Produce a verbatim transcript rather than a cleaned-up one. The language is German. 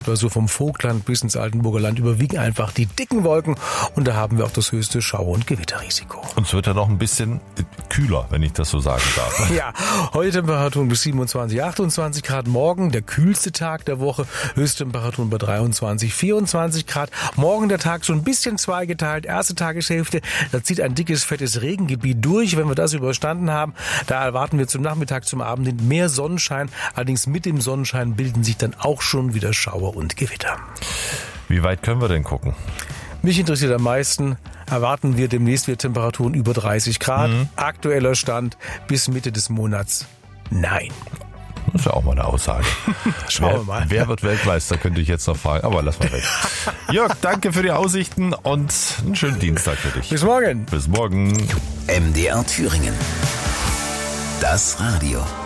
Also vom Vogtland bis ins Altenburger Land überwiegen einfach die dicken Wolken und da haben wir auch das höchste Schauer- und Gewitterrisiko. Und es wird ja noch ein bisschen kühler, wenn ich das so sagen darf. Ja, heute Temperaturen bis siebenundzwanzig, achtundzwanzig Grad, morgen der kühlste Tag der Woche, Höchsttemperaturen bei dreiundzwanzig, vierundzwanzig Grad. Morgen der Tag so ein bisschen zweigeteilt, erste Tageshälfte, da zieht ein dickes, fettes Regengebiet durch. Wenn wir das überstanden haben, da erwarten wir zum Nachmittag, zum Abend hin mehr Sonnenschein. Allerdings mit dem Sonnenschein bilden sich dann auch schon wieder Schauer und Gewitter. Wie weit können wir denn gucken? Mich interessiert am meisten, erwarten wir demnächst wieder Temperaturen über dreißig Grad. Mhm. Aktueller Stand bis Mitte des Monats, nein. Das ist ja auch mal eine Aussage. Schauen wer, wir mal. Wer wird Weltmeister, könnte ich jetzt noch fragen, aber lass mal weg. Jörg, danke für die Aussichten und einen schönen Dienstag für dich. Bis morgen. Bis morgen. M D R Thüringen. Das Radio.